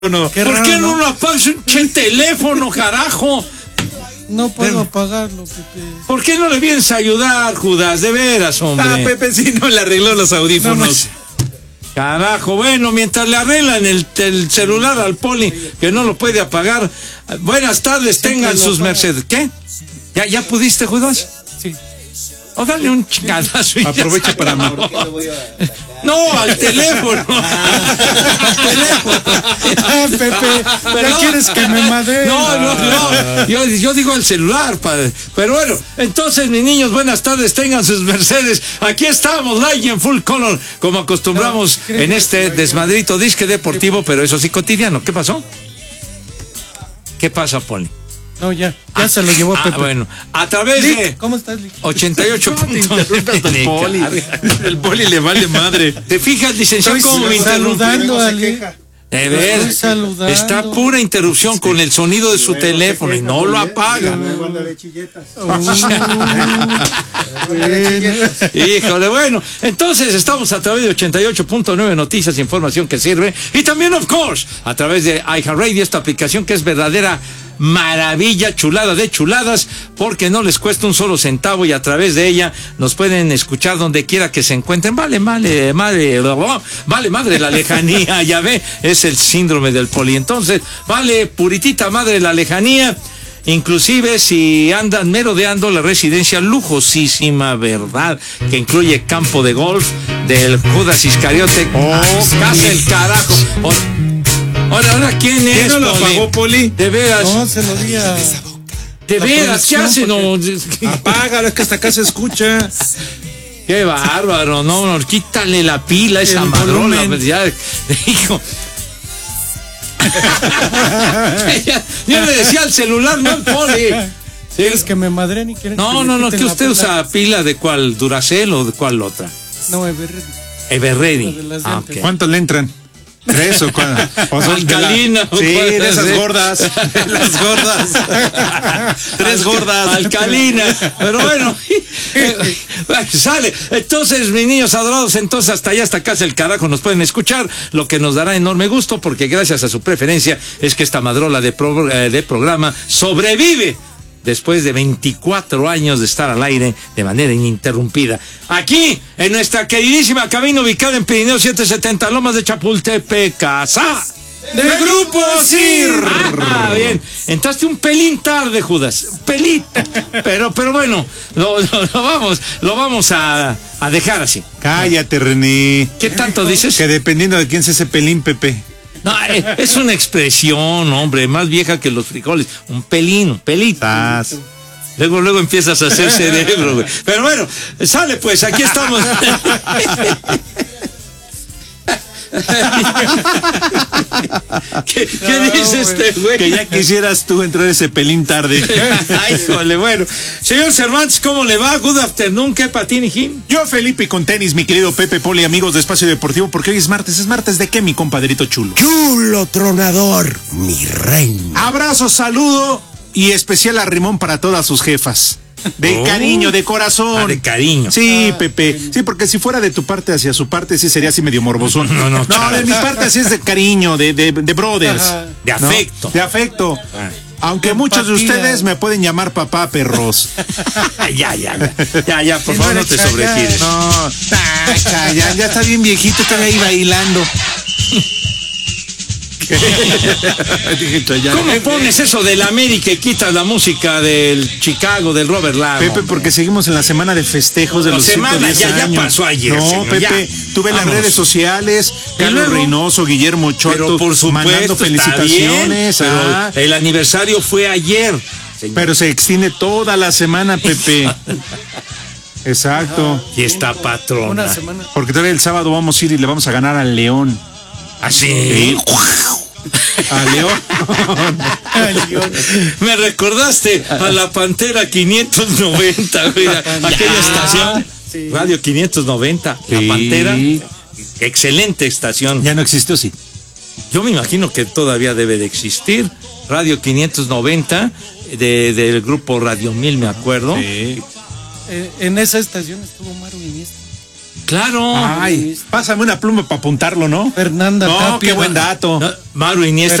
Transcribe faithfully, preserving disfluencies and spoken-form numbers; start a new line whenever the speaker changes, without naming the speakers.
No,
Qué
¿por
raro,
qué no,
no
lo apagas un che teléfono, carajo?
No puedo
Ven.
apagarlo, Pepe.
¿Por qué no le vienes a ayudar, Judas? De veras, hombre.
Ah, Pepe sí no le arregló los audífonos.
Carajo, bueno, mientras le arreglan el, el celular al Poli, que no lo puede apagar. Buenas tardes, tengan sus mercedes. ¿Qué? ¿Ya, ya pudiste, Judas?
Sí.
O dale un chingadazo. y ya
Aprovecha
se
para
acabó.
amar.
No, al teléfono. Al teléfono.
Ah, Pepe, ¿ya
Perdón.
quieres que me madre?
No, no, no. Yo, yo digo el celular, padre. Pero bueno, entonces, mis niños, buenas tardes, tengan sus Mercedes. Aquí estamos, live en full color, como acostumbramos
No,
en este desmadrito disque deportivo, pero eso sí cotidiano. ¿Qué pasó? ¿Qué pasa, Poli?
No, ya, ya se lo llevó
Ah,
Pepe.
bueno, a través
Lick,
de
¿cómo estás, Lick?
ochenta y ocho punto
El Poli. El Poli le vale madre.
¿Te fijas, licenciado,
Estoy
cómo me interrumpió?
saludando a Lick.
De ver,
Estoy saludando.
está pura interrupción con el sonido de su teléfono y no lo apaga. Híjole, bueno, entonces estamos a través de ochenta y ocho punto nueve Noticias, información que sirve, y también, of course, a través de iHeartRadio, esta aplicación que es verdadera maravilla, chulada de chuladas, porque no les cuesta un solo centavo y a través de ella nos pueden escuchar donde quiera que se encuentren. Vale, vale, madre, vale, madre, la lejanía, ya ve, es el síndrome del Poli. Entonces, vale, puritita madre, la lejanía. Inclusive si andan merodeando la residencia lujosísima, ¿verdad? Que incluye campo de golf del Judas Iscariote.
Oh,
¡Casa el carajo! Oh, ahora, ahora, ¿quién es?
¿Quién no lo
Poli?
apagó, Poli?
De veras,
No, se lo di a...
de
la
veras, ¿qué
producción,
hace? No,
Apágalo, es que hasta acá se escucha.
qué bárbaro, no, no, quítale la pila a esa
El
madrona,
volumen.
pues, ya, hijo. Yo le decía al celular, no al Poli. Sí.
¿Quieres que me madren y quieres
No,
que
no,
me
no,
quiten
que
la
usted
pila?
usa pila de cuál, Duracell o de cuál otra.
No, Everready.
Everready.
La de las de
Ah,
antes.
ok.
¿Cuántos le entran? ¿Tres o cuál? O son de la-
Alcalina,
Sí,
¿cuál
de
es?
esas gordas. De las gordas. Tres gordas.
Alcalina. Pero bueno, sale. Entonces, mis niños adorados, entonces hasta allá, hasta casa el carajo nos pueden escuchar, lo que nos dará enorme gusto, porque gracias a su preferencia es que esta madrola de, pro, eh, de programa sobrevive después de veinticuatro años de estar al aire de manera ininterrumpida. Aquí, en nuestra queridísima cabina ubicada en Pirineo setecientos setenta, Lomas de Chapultepec, casa
¡De Grupo Sir!
Ah, bien. Entraste un pelín tarde, Judas. Un pelín. Pero, pero bueno, lo, lo, lo vamos, lo vamos a, a dejar así.
Cállate, René.
¿Qué tanto dices?
Que dependiendo de quién sea ese pelín, Pepe.
No, eh, es una expresión, hombre, más vieja que los frijoles. Un pelín, un pelito.
Estás.
Luego, luego empiezas a hacer cerebro, güey. Pero bueno, sale pues, aquí estamos. ¿Qué, qué
No,
dice este güey?
Que ya quisieras tú entrar ese pelín tarde.
Ay, híjole, bueno. Señor Cervantes, ¿cómo le va? Good afternoon, ¿qué patín y Jim?
Yo, Felipe, con tenis, mi querido Pepe, Poli, amigos de Espacio Deportivo, porque hoy es martes. ¿Es martes de qué, mi compadrito chulo?
Chulo tronador, mi reina.
Abrazo, saludo y especial arrimón para todas sus jefas. De
Oh.
cariño, de corazón.
Ah, de cariño.
Sí, Pepe. Sí, porque si fuera de tu parte hacia su parte, sí sería así medio morbosón.
No, no,
No,
chao.
de mi parte así es de cariño, de, de, de brothers.
Ajá.
De
¿no?
afecto.
De afecto.
Ah.
Aunque
De
muchos de
empatía.
ustedes me pueden llamar papá perros.
Ya, ya, ya. Ya, ya, por
Si no
favor, no
eres
te
Chayanne.
sobregires.
No, taca, ya, ya está bien viejito, está ahí bailando. Dije, Chayanne.
¿Cómo pones eso del América y quitas la música del Chicago, del Robert Lago?
Pepe, porque seguimos en la semana de festejos de
La
los
semana,
ciento diez
ya- ya
años.
pasó ayer,
No,
señor,
Pepe,
ya.
tuve las
Vámonos.
redes sociales, Carlos
luego?
Reynoso, Guillermo Choto,
Pero por supuesto,
mandando
está
felicitaciones.
bien, pero
ah,
el aniversario fue ayer. señor.
pero se extiende toda la semana, Pepe. Exacto.
Y está patrona.
Una semana.
Porque todavía el sábado vamos a ir y le vamos a ganar al León.
Así.
Sí. Al León.
Ay, Dios.
Me recordaste a la Pantera quinientos noventa, güey, aquella estación.
Sí.
Radio quinientos noventa, La
Sí.
Pantera. Excelente estación.
Ya no existió, sí.
Yo me imagino que todavía debe de existir. Radio quinientos noventa, de, del grupo Radio Mil, me acuerdo.
Sí.
Eh, en esa estación estuvo Maru Iniesta.
Claro.
Ay, pásame una pluma para apuntarlo, ¿no?
Fernanda
No,
Tapia.
qué buen dato.
No, Mauro Iniesta